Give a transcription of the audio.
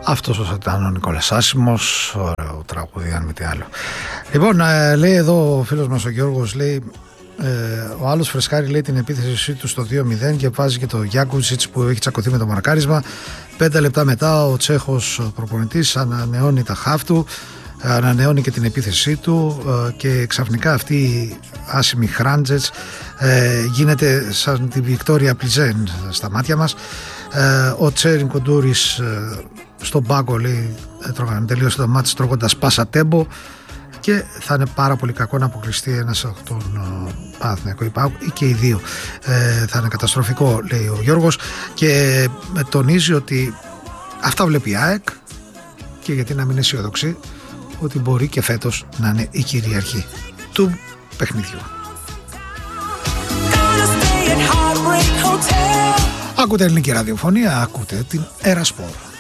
Αυτός ήταν ο Νικόλας Άσημος, ωραίο τραγούδι αν μη τι άλλο. Λοιπόν, λέει εδώ ο φίλος μας ο Γιώργος, λέει ο άλλος φρεσκάρει, λέει, την επίθεση του στο 2-0 και βάζει και το Γιάκουτσιτς που έχει τσακωθεί με το μαρκάρισμα. 5 λεπτά μετά ο Τσέχος προπονητής ανανεώνει τα χαφ του, ανανεώνει και την επίθεσή του και ξαφνικά αυτή η άσημη Χράντζετς γίνεται σαν τη Βικτόρια Πλιζέν στα μάτια μας. Ο Τσέριν Κοντούρης στον πάγκο, λέει, τελείωσε το μάτς τρώγοντας πάσα τέμπο και θα είναι πάρα πολύ κακό να αποκλειστεί ένας από τον Παναθηναϊκό ή και οι δύο. Θα είναι καταστροφικό, λέει ο Γιώργος, και τονίζει ότι αυτά βλέπει η ΑΕΚ και γιατί να μην είναι αισιοδοξή ότι μπορεί και φέτος να είναι η κυριαρχή του παιχνιδιού. Ακούτε ελληνική ραδιοφωνία, ακούτε την Era Sport.